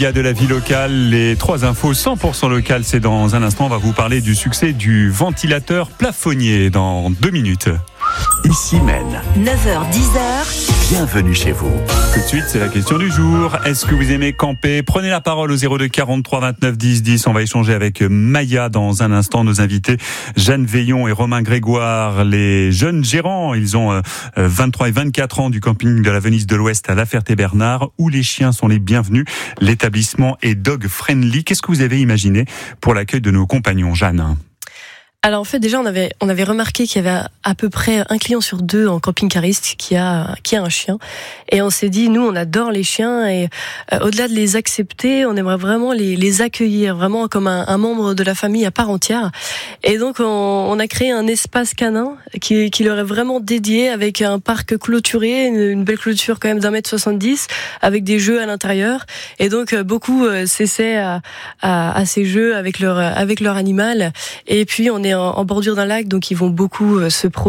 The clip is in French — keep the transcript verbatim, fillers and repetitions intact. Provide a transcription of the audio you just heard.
Il y a de la vie locale, les trois infos cent pour cent locales, c'est dans un instant. On va vous parler du succès du ventilateur plafonnier dans deux minutes. Ici Maine. neuf heures dix heures. Bienvenue chez vous. Tout de suite, c'est la question du jour. Est-ce que vous aimez camper ? Prenez la parole au zéro deux quarante-trois vingt-neuf dix dix. On va échanger avec Maya dans un instant. Nos invités, Jeanne Veillon et Romain Grégoire, les jeunes gérants. Ils ont vingt-trois et vingt-quatre ans du camping de la Venise de l'Ouest à La Ferté-Bernard, où les chiens sont les bienvenus. L'établissement est dog friendly. Qu'est-ce que vous avez imaginé pour l'accueil de nos compagnons, Jeanne ? Alors en fait déjà on avait on avait remarqué qu'il y avait à peu près un client sur deux en camping-cariste qui a qui a un chien, et on s'est dit nous on adore les chiens, et euh, au-delà de les accepter, on aimerait vraiment les les accueillir vraiment comme un, un membre de la famille à part entière. Et donc on, on a créé un espace canin qui qui leur est vraiment dédié, avec un parc clôturé, une, une belle clôture quand même d'un mètre soixante-dix, avec des jeux à l'intérieur. Et donc beaucoup euh, s'essaient à, à à ces jeux avec leur avec leur animal. Et puis on est en bordure d'un lac, donc ils vont beaucoup se promener